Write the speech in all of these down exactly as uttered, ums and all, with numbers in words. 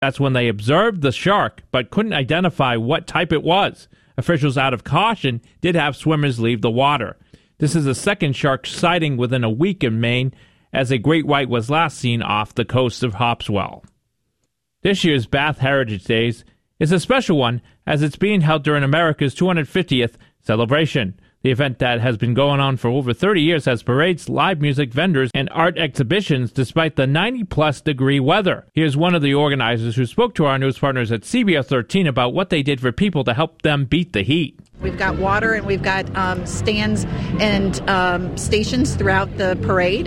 That's when they observed the shark, but couldn't identify what type it was. Officials, out of caution, did have swimmers leave the water. This is the second shark sighting within a week in Maine, as a great white was last seen off the coast of Hopswell. This year's Bath Heritage Days is a special one, as it's being held during America's two hundred fiftieth celebration. The event that has been going on for over thirty years has parades, live music, vendors, and art exhibitions despite the ninety-plus degree weather. Here's one of the organizers who spoke to our news partners at C B S thirteen about what they did for people to help them beat the heat. We've got water and we've got um, stands and um, stations throughout the parade.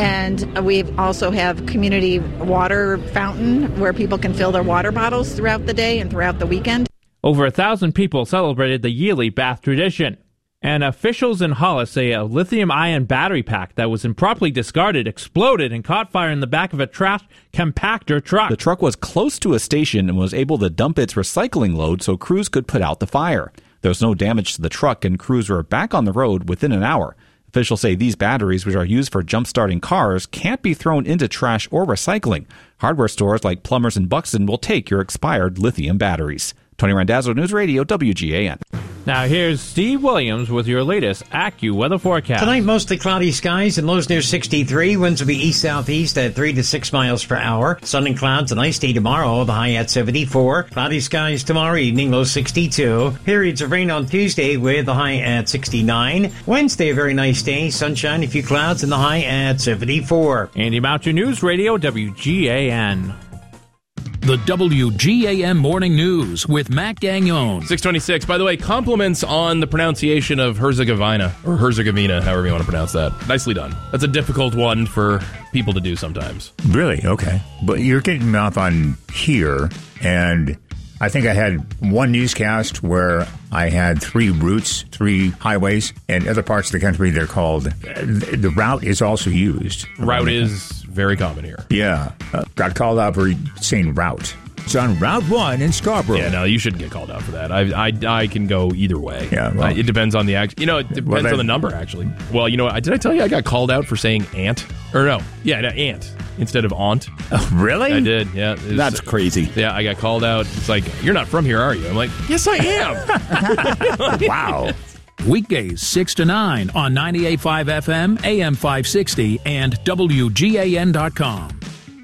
And we also have community water fountain where people can fill their water bottles throughout the day and throughout the weekend. Over a thousand people celebrated the yearly Bath tradition. And officials in Hollis say a lithium-ion battery pack that was improperly discarded exploded and caught fire in the back of a trash compactor truck. The truck was close to a station and was able to dump its recycling load so crews could put out the fire. There was no damage to the truck, and crews were back on the road within an hour. Officials say these batteries, which are used for jump-starting cars, can't be thrown into trash or recycling. Hardware stores like Plumbers in Buxton will take your expired lithium batteries. Tony Randazzo, News Radio, W G A N. Now here's Steve Williams with your latest AccuWeather forecast. Tonight, mostly cloudy skies and lows near sixty-three. Winds will be east-southeast at three to six miles per hour. Sun and clouds, a nice day tomorrow, the high at seventy-four. Cloudy skies tomorrow evening, low sixty-two. Periods of rain on Tuesday with the high at sixty-nine. Wednesday, a very nice day. Sunshine, a few clouds, and the high at seventy-four. Andy Mountain News Radio, W G A N. The W G A N Morning News with Matt Gagnon. six twenty-six. By the way, compliments on the pronunciation of Herzegovina, or Herzegovina, however you want to pronounce that. Nicely done. That's a difficult one for people to do sometimes. Really? Okay. But you're getting off on here, and I think I had one newscast where I had three routes, three highways, and other parts of the country they're called. The route is also used. Route is very common here. Yeah. Uh, got called out for saying route. It's on Route one in Scarborough. Yeah, no, you shouldn't get called out for that. I I, I can go either way. Yeah, well, uh, it depends on the act. You know, it depends well, that, on the number, actually. Well, you know, did I tell you I got called out for saying aunt? Or no, yeah, no, aunt instead of aunt. Oh, really? I did, yeah. Was, That's crazy. Yeah, I got called out. It's like, you're not from here, are you? I'm like, yes, I am. Wow. Weekdays six to nine on ninety-eight point five F M, A M five sixty, and W G A N dot com.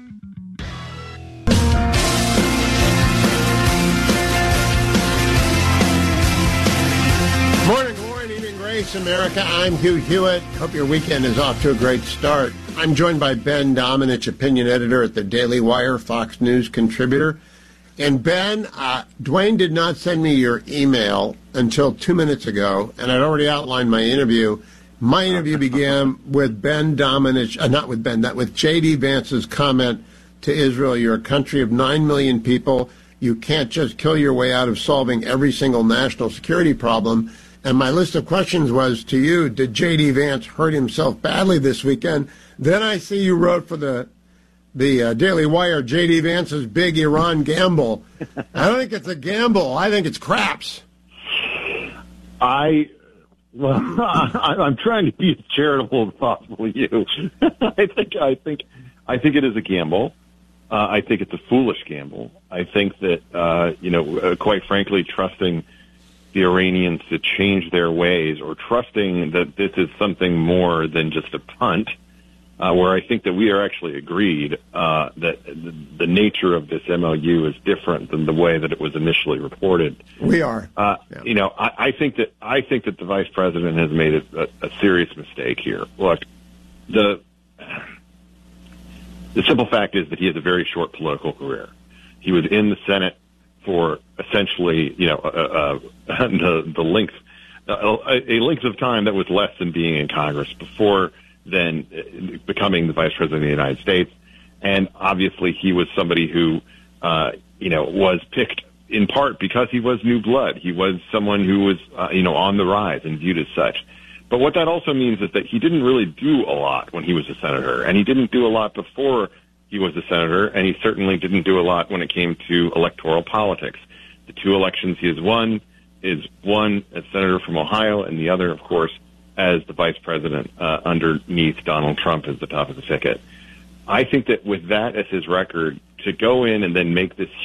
Morning, glory, and evening grace, America. I'm Hugh Hewitt. Hope your weekend is off to a great start. I'm joined by Ben Domenech, opinion editor at the Daily Wire, Fox News contributor. And Ben, uh, Dwayne did not send me your email until two minutes ago, and I'd already outlined my interview. My interview began with Ben Domenech, uh, not with Ben, that with J D. Vance's comment to Israel, you're a country of nine million people. You can't just kill your way out of solving every single national security problem. And my list of questions was to you, did J D. Vance hurt himself badly this weekend? Then I see you wrote for the The uh, Daily Wire, J D. Vance's big Iran gamble. I don't think it's a gamble. I think it's craps. I, well, I, I'm trying to be as charitable as possible. You, I think, I think, I think it is a gamble. Uh, I think it's a foolish gamble. I think that, uh, you know, uh, quite frankly, trusting the Iranians to change their ways, or trusting that this is something more than just a punt. Uh, where I think that we are actually agreed uh, that the, the nature of this M O U is different than the way that it was initially reported. We are. Uh, yeah. You know, I, I think that I think that the vice president has made a, a, a serious mistake here. Look, the the simple fact is that he has a very short political career. He was in the Senate for essentially, you know, uh, uh, the the length uh, a length of time that was less than being in Congress before then becoming the vice president of the United States. And obviously he was somebody who, uh, you know, was picked in part because he was new blood. He was someone who was, uh, you know, on the rise and viewed as such. But what that also means is that he didn't really do a lot when he was a senator, and he didn't do a lot before he was a senator, and he certainly didn't do a lot when it came to electoral politics. The two elections he has won is one as senator from Ohio, and the other, of course, as the vice president uh, underneath Donald Trump as the top of the ticket. I think that with that as his record, to go in and then make this